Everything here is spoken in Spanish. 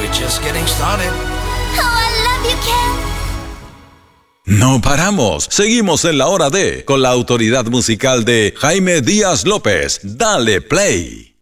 We're just getting started. Oh, I love you, Ken. No paramos, seguimos en la hora D con la autoridad musical de Jaime Díaz López. Dale play.